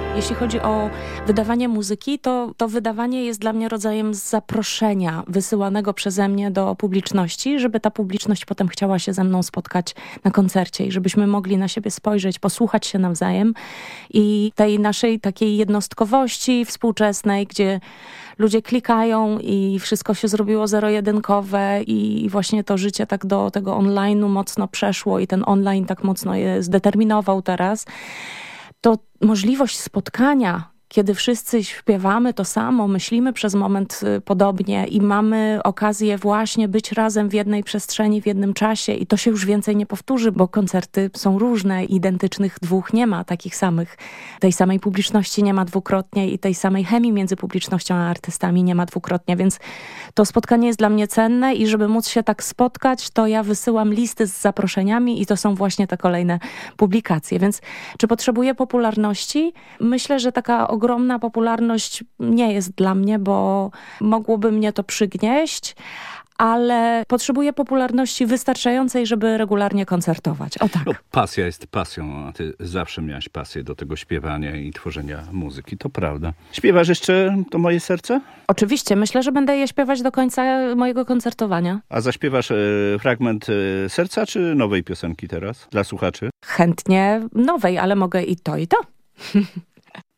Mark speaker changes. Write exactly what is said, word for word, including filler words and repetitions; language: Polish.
Speaker 1: Jeśli chodzi o wydawanie muzyki, to, to wydawanie jest dla mnie rodzajem zaproszenia wysyłanego przeze mnie do publiczności, żeby ta publiczność potem chciała się ze mną spotkać na koncercie i żebyśmy mogli na siebie spojrzeć, posłuchać się nawzajem i tej naszej takiej jednostkowości współczesnej, gdzie ludzie klikają i wszystko się zrobiło zero-jedynkowe i właśnie to życie tak do tego online'u mocno przeszło i ten online tak mocno je zdeterminował teraz. To możliwość spotkania, kiedy wszyscy śpiewamy to samo, myślimy przez moment podobnie i mamy okazję właśnie być razem w jednej przestrzeni, w jednym czasie i to się już więcej nie powtórzy, bo koncerty są różne, identycznych dwóch nie ma, takich samych, tej samej publiczności nie ma dwukrotnie i tej samej chemii między publicznością a artystami nie ma dwukrotnie, więc to spotkanie jest dla mnie cenne i żeby móc się tak spotkać, to ja wysyłam listy z zaproszeniami i to są właśnie te kolejne publikacje, więc czy potrzebuję popularności? Myślę, że taka ogromna popularność nie jest dla mnie, bo mogłoby mnie to przygnieść, ale potrzebuję popularności wystarczającej, żeby regularnie koncertować. O tak.
Speaker 2: No, pasja jest pasją, a ty zawsze miałaś pasję do tego śpiewania i tworzenia muzyki, to prawda. Śpiewasz jeszcze To moje serce?
Speaker 1: Oczywiście, myślę, że będę je śpiewać do końca mojego koncertowania.
Speaker 2: A zaśpiewasz e, fragment e, serca czy nowej piosenki teraz dla słuchaczy?
Speaker 1: Chętnie nowej, ale mogę i to, i to.